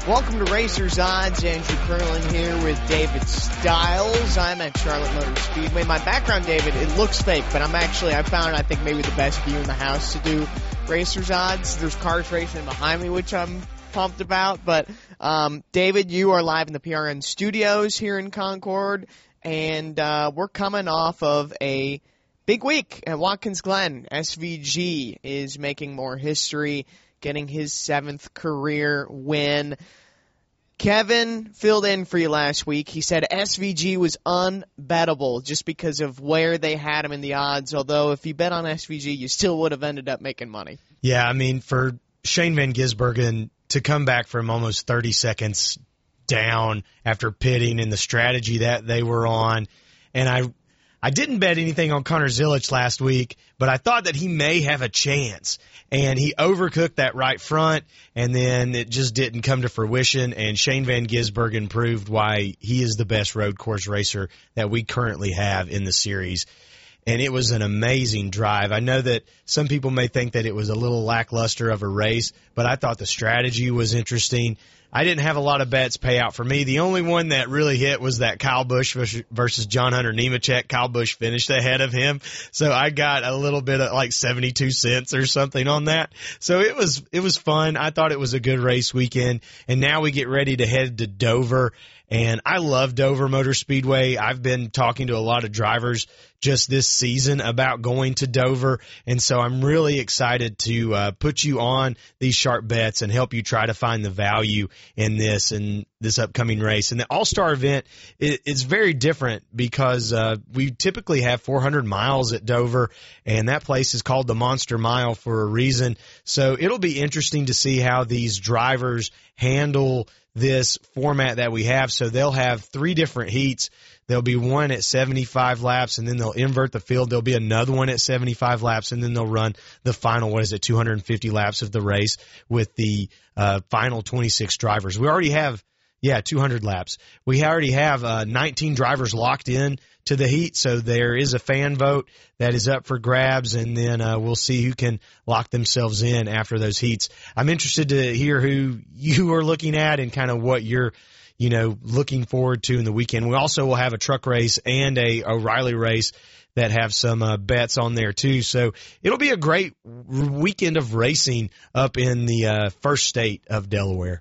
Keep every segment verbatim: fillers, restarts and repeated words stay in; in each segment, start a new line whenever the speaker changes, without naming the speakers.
Welcome to Racers Odds. Andrew Curlin here with David Stiles. I'm at Charlotte Motor Speedway. My background, David, it looks fake, but I'm actually, I found, I think, maybe the best view in the house to do Racers Odds. There's cars racing behind me, which I'm pumped about. But, um, David, you are live in the P R N studios here in Concord, and uh, we're coming off of a big week at Watkins Glen. S V G is making more history, getting his seventh career win. Kevin filled in for you last week. He said S V G was unbettable just because of where they had him in the odds, although if you bet on S V G, you still would have ended up making money.
Yeah, I mean, for Shane Van Gisbergen to come back from almost thirty seconds down after pitting and the strategy that they were on, and I I didn't bet anything on Connor Zilisch last week, but I thought that he may have a chance. And he overcooked that right front, and then it just didn't come to fruition. And Shane Van Gisbergen proved why he is the best road course racer that we currently have in the series. And it was an amazing drive. I know that some people may think that it was a little lackluster of a race, but I thought the strategy was interesting. I didn't have a lot of bets pay out for me. The only one that really hit was that Kyle Busch versus John Hunter Nemechek. Kyle Busch finished ahead of him, so I got a little bit of like seventy-two cents or something on that. So it was it was fun. I thought it was a good race weekend, and now we get ready to head to Dover. And I love Dover Motor Speedway. I've been talking to a lot of drivers just this season about going to Dover, and so I'm really excited to uh, put you on these sharp bets and help you try to find the value in this and this upcoming race. And the All-Star event is it, very different because uh, we typically have four hundred miles at Dover, and that place is called the Monster Mile for a reason. So it'll be interesting to see how these drivers handle this format that we have. So they'll have three different heats. There'll be one at seventy-five laps, and then they'll invert the field. There'll be another one at seventy-five laps, and then they'll run the final, what is it, two hundred fifty laps of the race with the uh, final twenty-six drivers. We already have, yeah, two hundred laps. We already have uh, nineteen drivers locked in to the heat, so there is a fan vote that is up for grabs, and then uh, we'll see who can lock themselves in after those heats. I'm interested to hear who you are looking at and kind of what you're, you know, looking forward to in the weekend. We also will have a truck race and a O'Reilly race that have some uh, bets on there too. So it'll be a great weekend of racing up in the uh, first state of Delaware.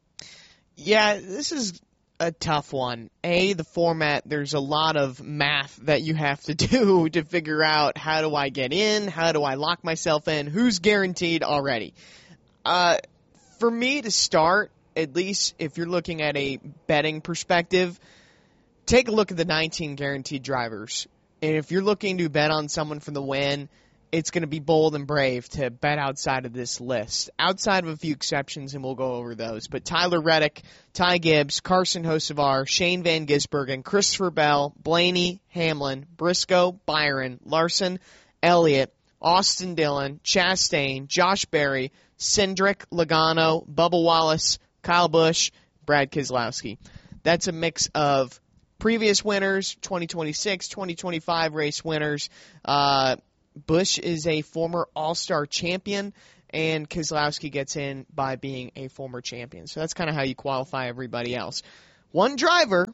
Yeah, this is a tough one. A, the format, there's a lot of math that you have to do to figure out how do I get in, how do I lock myself in, who's guaranteed already. Uh, for me to start, at least if you're looking at a betting perspective, take a look at the nineteen guaranteed drivers. And if you're looking to bet on someone for the win, it's going to be bold and brave to bet outside of this list. Outside of a few exceptions, and we'll go over those. But Tyler Reddick, Ty Gibbs, Carson Hocevar, Shane Van Gisbergen, Christopher Bell, Blaney, Hamlin, Briscoe, Byron, Larson, Elliott, Austin Dillon, Chastain, Josh Berry, Cindric, Logano, Bubba Wallace, Kyle Busch, Brad Keselowski. That's a mix of previous winners, twenty twenty-six, twenty twenty-five race winners. Uh, Busch is a former All-Star champion, and Keselowski gets in by being a former champion. So that's kind of how you qualify everybody else. One driver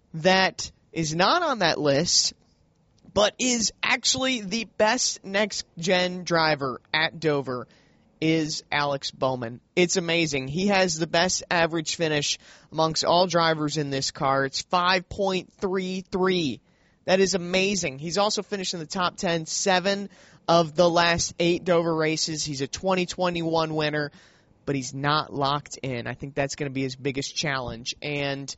that is not on that list, but is actually the best next-gen driver at Dover, is Alex Bowman. It's amazing. He has the best average finish amongst all drivers in this car. It's five point three three. That is amazing. He's also finished in the top ten, seven of the last eight Dover races. He's a twenty twenty-one winner, but he's not locked in. I think that's going to be his biggest challenge. And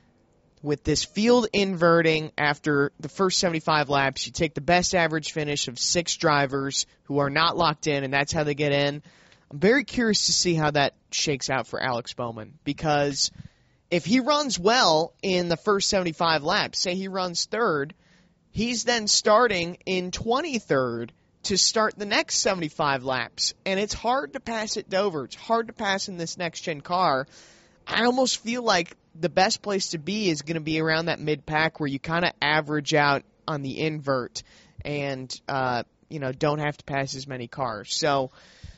with this field inverting after the first seventy-five laps, you take the best average finish of six drivers who are not locked in, and that's how they get in. I'm very curious to see how that shakes out for Alex Bowman, because if he runs well in the first seventy-five laps, say he runs third, he's then starting in twenty-third to start the next seventy-five laps. And it's hard to pass at Dover. It's hard to pass in this next-gen car. I almost feel like the best place to be is going to be around that mid-pack where you kind of average out on the invert and, uh, you know, don't have to pass as many cars. So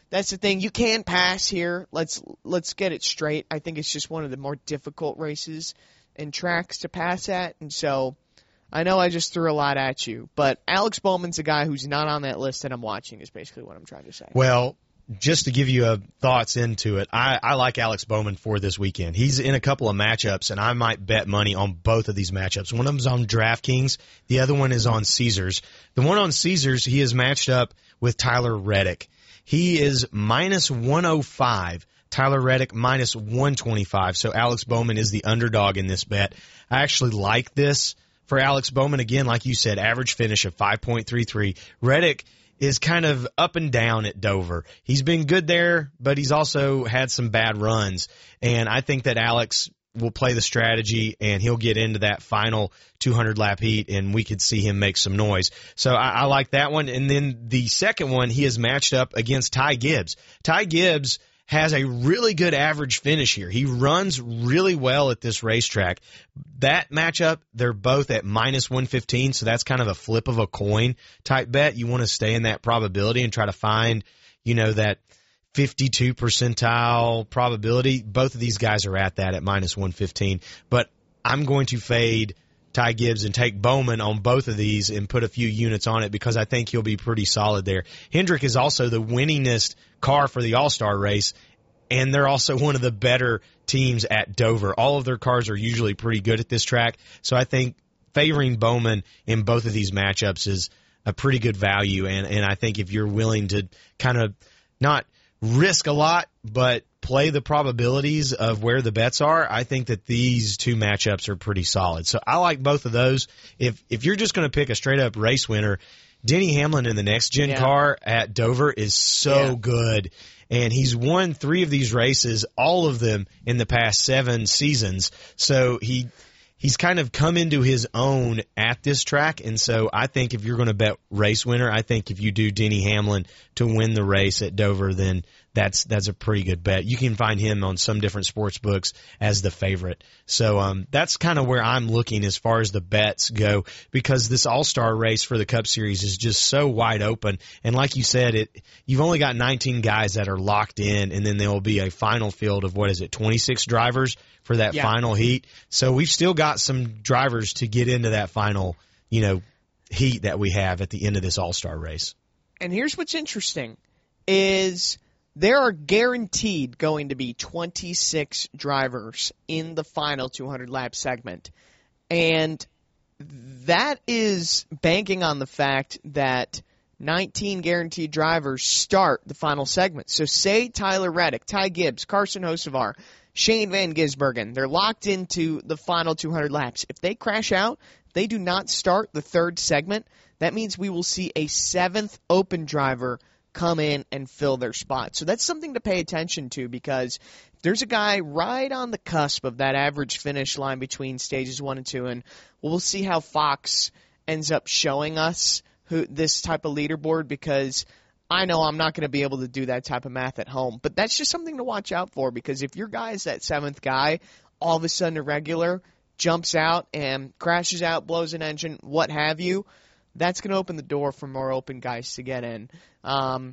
that's the thing. You can pass here. Let's let's get it straight. I think it's just one of the more difficult races and tracks to pass at, and so I know I just threw a lot at you, but Alex Bowman's a guy who's not on that list that I'm watching is basically what I'm trying to say.
Well, just to give you a thoughts into it, I, I like Alex Bowman for this weekend. He's in a couple of matchups, and I might bet money on both of these matchups. One of them's on DraftKings. The other one is on Caesars. The one on Caesars, he is matched up with Tyler Reddick. He is minus one oh five. Tyler Reddick minus one twenty-five. So Alex Bowman is the underdog in this bet. I actually like this for Alex Bowman. Again, like you said, average finish of five point three three. Reddick is kind of up and down at Dover. He's been good there, but he's also had some bad runs. And I think that Alex will play the strategy, and he'll get into that final two hundred lap heat, and we could see him make some noise. So I, I like that one. And then the second one, he is matched up against Ty Gibbs. Ty Gibbs has a really good average finish here. He runs really well at this racetrack. That matchup, they're both at minus one fifteen, so that's kind of a flip of a coin type bet. You want to stay in that probability and try to find, you know, that fifty-two percentile probability. Both of these guys are at that at minus one fifteen. But I'm going to fade Ty Gibbs and take Bowman on both of these and put a few units on it because I think he'll be pretty solid there. Hendrick is also the winningest car for the All-Star race, and they're also one of the better teams at Dover. All of their cars are usually pretty good at this track, so I think favoring Bowman in both of these matchups is a pretty good value, and, and I think if you're willing to kind of not risk a lot, but play the probabilities of where the bets are, I think that these two matchups are pretty solid. So I like both of those. If if you're just going to pick a straight-up race winner, Denny Hamlin in the next-gen
yeah.
car at Dover is so
yeah.
good. And he's won three of these races, all of them in the past seven seasons. So he he's kind of come into his own at this track. And so I think if you're going to bet race winner, I think if you do Denny Hamlin to win the race at Dover, then that's that's a pretty good bet. You can find him on some different sports books as the favorite. So um, that's kind of where I'm looking as far as the bets go, because this All-Star race for the Cup Series is just so wide open. And like you said, it you've only got nineteen guys that are locked in, and then there will be a final field of, what is it, twenty-six drivers for that
yeah.
final heat. So we've still got some drivers to get into that final, you know, heat that we have at the end of this All-Star race.
And here's what's interesting is there are guaranteed going to be twenty-six drivers in the final two hundred lap segment. And that is banking on the fact that nineteen guaranteed drivers start the final segment. So say Tyler Reddick, Ty Gibbs, Carson Hocevar, Shane Van Gisbergen, they're locked into the final two hundred laps. If they crash out, if they do not start the third segment, that means we will see a seventh open driver come in and fill their spot. So that's something to pay attention to, because there's a guy right on the cusp of that average finish line between stages one and two, and we'll see how Fox ends up showing us who this type of leaderboard, because I know I'm not going to be able to do that type of math at home. But that's just something to watch out for, because if your guy is that seventh guy, all of a sudden a regular jumps out and crashes out, blows an engine, what have you, that's going to open the door for more open guys to get in. Um,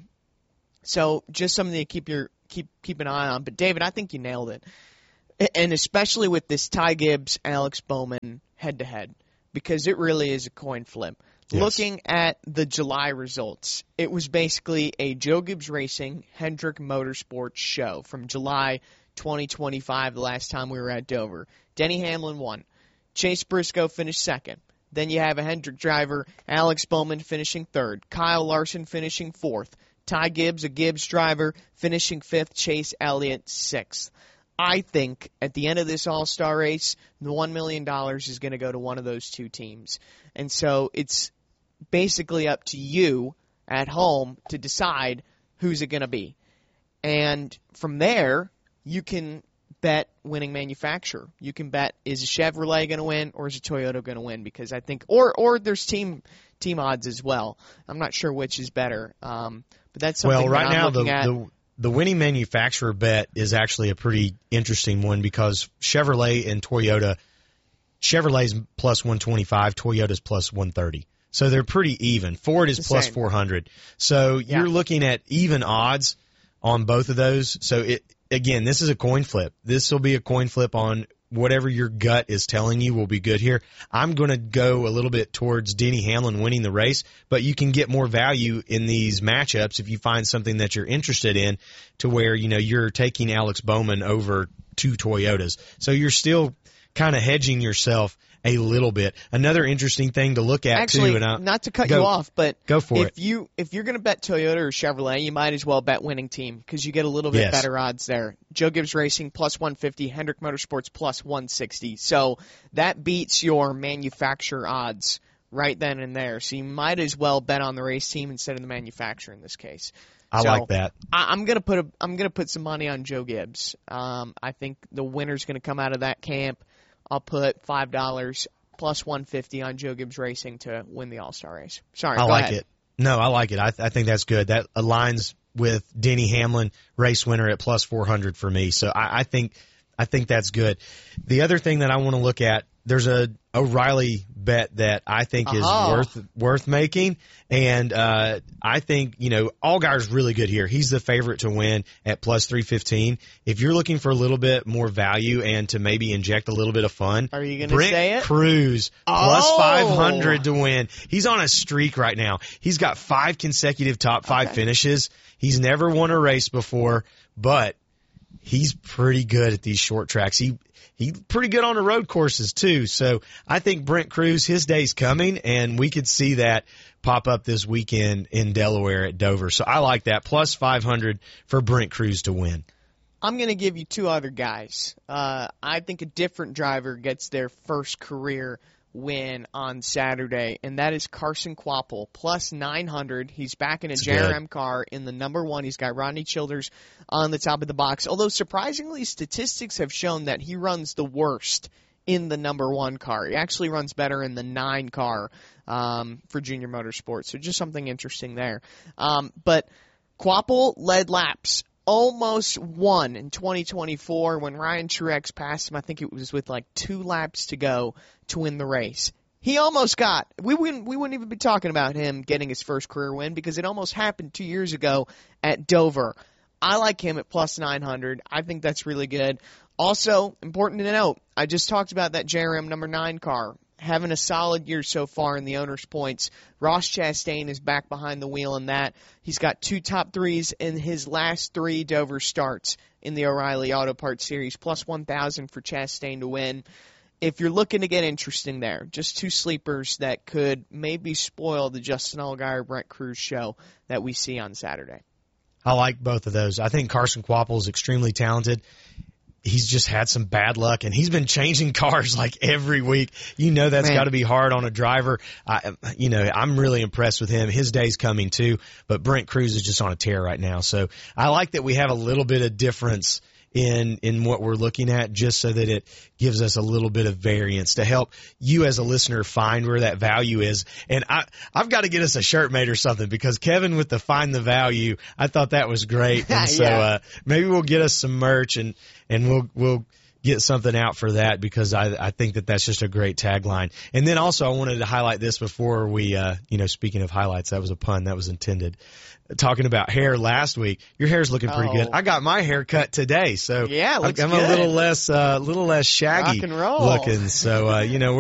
so just something to keep your keep keep an eye on. But David, I think you nailed it, and especially with this Ty Gibbs, Alex Bowman head to head, because it really is a coin flip. Yes. Looking at the July results, it was basically a Joe Gibbs Racing Hendrick Motorsports show from July twenty twenty-five, the last time we were at Dover. Denny Hamlin won. Chase Briscoe finished second. Then you have a Hendrick driver, Alex Bowman, finishing third. Kyle Larson finishing fourth. Ty Gibbs, a Gibbs driver, finishing fifth. Chase Elliott, sixth. I think at the end of this All-Star race, the one million dollars is going to go to one of those two teams. And so it's basically up to you at home to decide who's it going to be. And from there, you can bet winning manufacturer. You can bet, is a Chevrolet going to win or is a Toyota going to win? Because I think, or or there's team team odds as well. I'm not sure which is better, um, but that's something
well, right
that I'm
now
looking
the,
at.
the the winning manufacturer bet is actually a pretty interesting one, because Chevrolet and Toyota, Chevrolet's plus one twenty-five, Toyota's plus one thirty. So they're pretty even. Ford is
The
plus
same.
four hundred. So
Yeah.
you're looking at even odds on both of those. So it again, this is a coin flip. This will be a coin flip on whatever your gut is telling you will be good here. I'm going to go a little bit towards Denny Hamlin winning the race, but you can get more value in these matchups if you find something that you're interested in, to where, you know, you're taking Alex Bowman over two Toyotas. So you're still kind of hedging yourself a little bit. Another interesting thing to look at,
Actually,
too. And I,
not to cut
go,
you off, but
go for
if
it.
you if you're going to bet Toyota or Chevrolet, you might as well bet winning team, because you get a little bit
Yes.
better odds there. Joe Gibbs Racing plus one fifty, Hendrick Motorsports plus one sixty. So that beats your manufacturer odds right then and there. So you might as well bet on the race team instead of the manufacturer in this case.
I
so
like that.
I, I'm gonna put a I'm gonna put some money on Joe Gibbs. Um, I think the winner's gonna come out of that camp. I'll put five dollars plus one fifty on Joe Gibbs Racing to win the All-Star race. Sorry,
I
go
like
ahead.
it. No, I like it. I, I think that's good. That aligns with Denny Hamlin, race winner at plus four hundred for me. So I, I think I think that's good. The other thing that I want to look at, there's a O'Reilly bet that I think is
Uh-huh.
worth worth making, and uh, I think, you know, Allgaier's really good here. He's the favorite to win at plus three fifteen. If you're looking for a little bit more value and to maybe inject a little bit of fun,
Are you gonna
Brent
say it?
Cruz plus
Oh.
five hundred to win. He's on a streak right now. He's got five consecutive top five
Okay.
finishes. He's never won a race before, but he's pretty good at these short tracks. He he's pretty good on the road courses too. So I think Brent Cruz, his day's coming, and we could see that pop up this weekend in Delaware at Dover. So I like that. Plus five hundred for Brent Cruz to win.
I'm going to give you two other guys. Uh, I think a different driver gets their first career win on Saturday, and that is Carson Kvapil, plus nine hundred. He's back in a
That's
J R M
good.
car in the number one. He's got Rodney Childers on the top of the box, although surprisingly, statistics have shown that he runs the worst in the number one car. He actually runs better in the nine car um, for Junior Motorsports, so just something interesting there. Um, but Kvapil led laps. Almost won in twenty twenty-four when Ryan Truex passed him. I think it was with like two laps to go to win the race. He almost got. We wouldn't. We wouldn't even be talking about him getting his first career win because it almost happened two years ago at Dover. I like him at plus nine hundred. I think that's really good. Also, important to note, I just talked about that J R M number nine car. Having a solid year so far in the owner's points. Ross Chastain is back behind the wheel in that. He's got two top threes in his last three Dover starts in the O'Reilly Auto Parts Series, plus one thousand for Chastain to win. If you're looking to get interesting there, just two sleepers that could maybe spoil the Justin Allgaier Brent Cruz show that we see on Saturday.
I like both of those. I think Carson Kvapil is extremely talented. He's just had some bad luck, and he's been changing cars like every week. You know that's got to be hard on a driver. I, you know, I'm really impressed with him. His day's coming too, but Brent Cruz is just on a tear right now. So I like that we have a little bit of difference in in what we're looking at, just so that it gives us a little bit of variance to help you as a listener find where that value is. And I, I've got to get us a shirt made or something, because Kevin with the find the value, I thought that was great. And so
Yeah.
uh, maybe we'll get us some merch and, and we'll we'll get something out for that, because I, I think that that's just a great tagline. And then also I wanted to highlight this before we, uh, you know, speaking of highlights, that was a pun, that was intended. Talking about hair last week, your hair's looking pretty
Oh.
good. I got my hair cut today, so
Yeah, it looks
I'm
good.
a little less, uh, little less shaggy
Rock and roll.
looking. So, uh, you know,